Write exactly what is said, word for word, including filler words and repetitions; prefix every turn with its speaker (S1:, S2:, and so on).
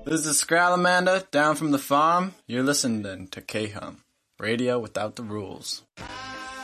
S1: This is Scralamanda, down from the farm. You're listening to K-Hum, radio without the rules.